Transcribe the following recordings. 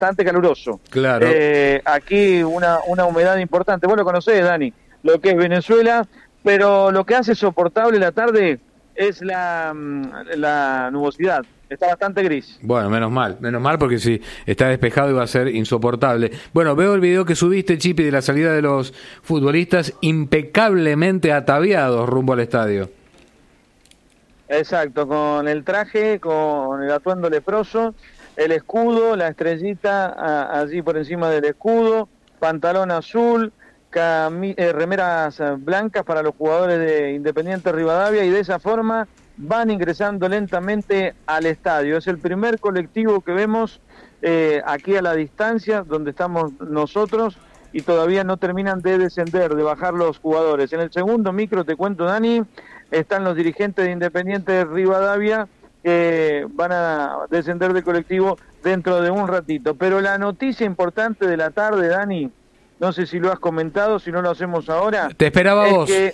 bastante caluroso. Claro. Aquí una humedad importante. Vos lo conocés, Dani, lo que es Venezuela, pero lo que hace soportable la tarde es la nubosidad. Está bastante gris. Bueno, menos mal, porque si está despejado iba a ser insoportable. Bueno, veo el video que subiste, Chipi, de la salida de los futbolistas impecablemente ataviados rumbo al estadio. Exacto, con el traje, con el atuendo leproso, el escudo, la estrellita allí por encima del escudo, pantalón azul, remeras blancas para los jugadores de Independiente Rivadavia, y de esa forma van ingresando lentamente al estadio. Es el primer colectivo que vemos aquí a la distancia donde estamos nosotros, y todavía no terminan de descender, de bajar los jugadores. En el segundo micro, te cuento, Dani, están los dirigentes de Independiente Rivadavia que van a descender del colectivo dentro de un ratito. Pero la noticia importante de la tarde, Dani, no sé si lo has comentado, si no lo hacemos ahora. Te esperaba es vos. Que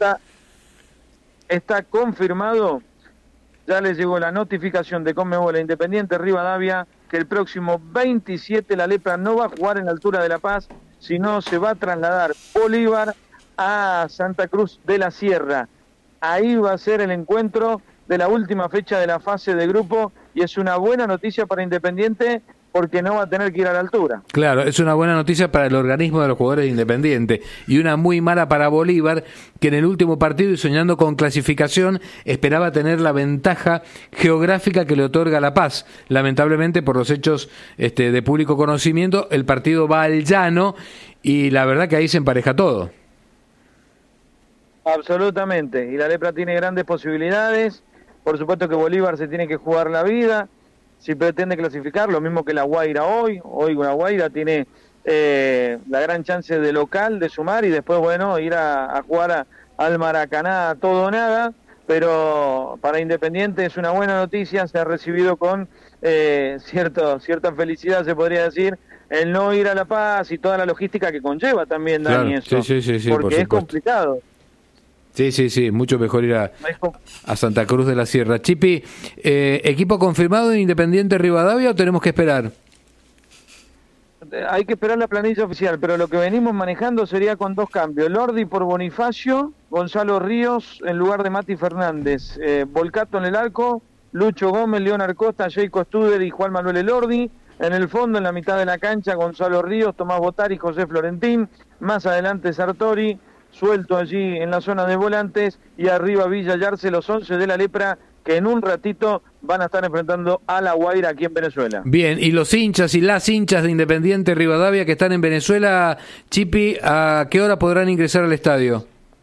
está confirmado, ya les llegó la notificación de Conmebol a Independiente Rivadavia, que el próximo 27 la Lepra no va a jugar en la altura de La Paz, sino se va a trasladar Bolívar a Santa Cruz de la Sierra. Ahí va a ser el encuentro de la última fecha de la fase de grupo, y es una buena noticia para Independiente porque no va a tener que ir a la altura. Claro, es una buena noticia para el organismo de los jugadores de Independiente y una muy mala para Bolívar, que en el último partido, y soñando con clasificación, esperaba tener la ventaja geográfica que le otorga La Paz. Lamentablemente, por los hechos de público conocimiento, el partido va al llano y la verdad que ahí se empareja todo. Absolutamente, y la Lepra tiene grandes posibilidades. Por supuesto que Bolívar se tiene que jugar la vida si pretende clasificar, lo mismo que La Guaira hoy La Guaira tiene la gran chance de local de sumar, y después, bueno, ir a jugar al Maracaná todo o nada. Pero para Independiente es una buena noticia, se ha recibido con cierta felicidad, se podría decir, el no ir a La Paz y toda la logística que conlleva también, Dani, claro, eso, sí, porque es complicado. Sí, mucho mejor ir a Santa Cruz de la Sierra. Chipi, ¿equipo confirmado de Independiente Rivadavia o tenemos que esperar? Hay que esperar la planilla oficial, pero lo que venimos manejando sería con dos cambios. Lordi por Bonifacio, Gonzalo Ríos en lugar de Mati Fernández, Volcato en el arco, Lucho Gómez, Leonard Costa, Jacob Studer y Juan Manuel Elordi. En el fondo, en la mitad de la cancha, Gonzalo Ríos, Tomás Botari, José Florentín. Más adelante Sartori, suelto allí en la zona de volantes, y arriba Villa Yarce, los 11 de la Lepra, que en un ratito van a estar enfrentando a La Guaira aquí en Venezuela. Bien, y los hinchas y las hinchas de Independiente Rivadavia que están en Venezuela, Chipi, ¿a qué hora podrán ingresar al estadio?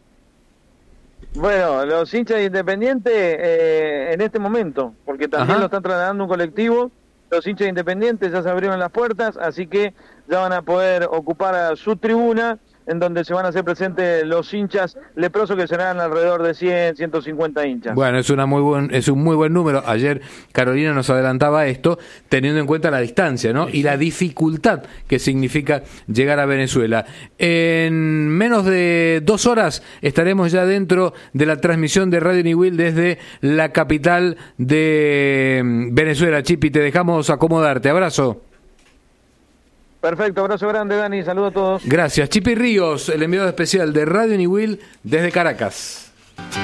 Bueno, los hinchas de Independiente en este momento, porque también lo están trasladando un colectivo. Los hinchas de Independiente ya se abrieron las puertas, así que ya van a poder ocupar su tribuna, en donde se van a hacer presentes los hinchas leprosos, que serán alrededor de 100, 150 hinchas. Bueno, es un muy buen número. Ayer Carolina nos adelantaba esto, teniendo en cuenta la distancia, ¿no? Y la dificultad que significa llegar a Venezuela. En menos de 2 horas estaremos ya dentro de la transmisión de Radio Niwil desde la capital de Venezuela. Chipi, te dejamos acomodarte. Abrazo. Perfecto, abrazo grande, Dani, saludos a todos. Gracias. Chipi Ríos, el enviado especial de Radio Niwil desde Caracas.